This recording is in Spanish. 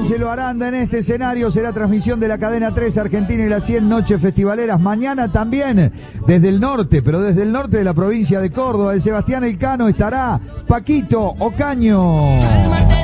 Angelo Aranda en este escenario. Será transmisión de la cadena 3 Argentina y las 100 noches festivaleras. Mañana también desde el norte, pero desde el norte de la provincia de Córdoba, de Sebastián Elcano, estará Paquito Ocaño.